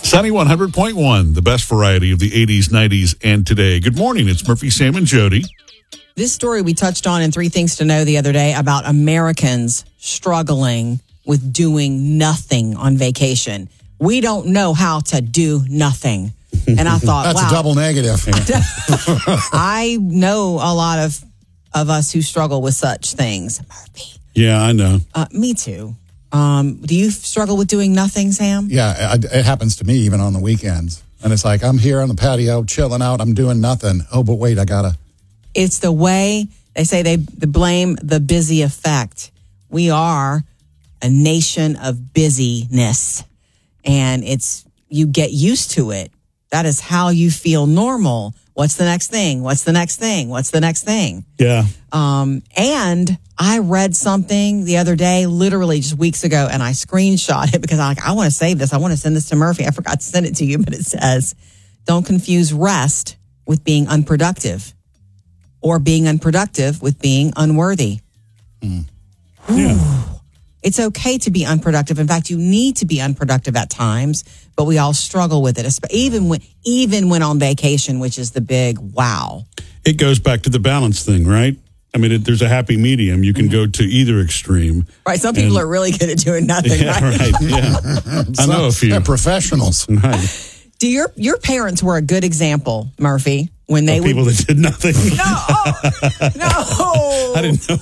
Sunny 100.1, the best variety of the 80s, 90s, and today. Good morning. It's Murphy, Sam, and Jody. This story we touched on in 3 Things to Know the other day about Americans struggling with doing nothing on vacation. We don't know how to do nothing. And I thought, that's wow. a double negative. I know a lot of us who struggle with such things. Murphy. Yeah, I know. Me too. Do you struggle with doing nothing, Sam? Yeah, it happens to me even on the weekends. And it's like, I'm here on the patio, chilling out, I'm doing nothing. Oh, but wait, I gotta. It's the way they say they blame the busy effect. We are a nation of busyness, and you get used to it. That is how you feel normal. What's the next thing? What's the next thing? What's the next thing? Yeah. And I read something the other day, literally just weeks ago, and I screenshot it because I want to save this. I want to send this to Murphy. I forgot to send it to you, but it says, don't confuse rest with being unproductive or being unproductive with being unworthy. Yeah. It's okay to be unproductive. In fact, you need to be unproductive at times, but we all struggle with it, even when on vacation, which is the big wow. It goes back to the balance thing, right? I mean, there's a happy medium. You can go to either extreme. Right. Some people are really good at doing nothing, Yeah, right. Yeah. I know a few. They're professionals. Right. Do your parents were a good example, Murphy, when they People that did nothing. No. I didn't know